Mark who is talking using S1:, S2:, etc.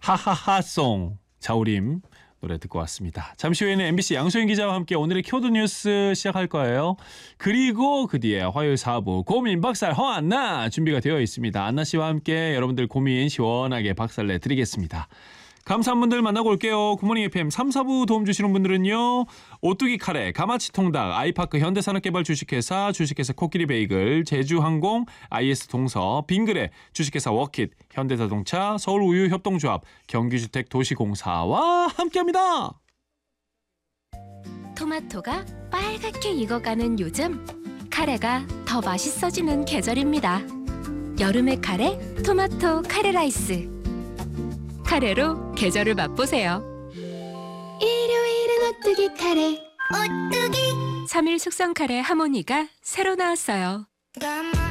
S1: 하하하송 자우림 노래 듣고 왔습니다. 잠시 후에는 MBC 양소영 기자와 함께 오늘의 키워드 뉴스 시작할 거예요. 그리고 그 뒤에 화요일 4부 고민 박살 허안나 준비가 되어 있습니다. 안나 씨와 함께 여러분들 고민 시원하게 박살내 드리겠습니다. 감사한 분들 만나고 올게요. 굿모닝 FM 3, 4부 도움 주시는 분들은요. 오뚜기 카레, 가마치 통닭, 아이파크 현대산업개발 주식회사, 주식회사 코끼리 베이글, 제주항공, IS 동서, 빙그레, 주식회사 워킷, 현대자동차, 서울우유협동조합, 경기주택 도시공사와 함께합니다.
S2: 토마토가 빨갛게 익어가는 요즘, 카레가 더 맛있어지는 계절입니다. 여름의 카레, 토마토 카레라이스. 카레로 계절을 맛보세요. 일요일은 오뚜기 카레. 오뚜기. 3일 숙성 카레 하모니가 새로 나왔어요.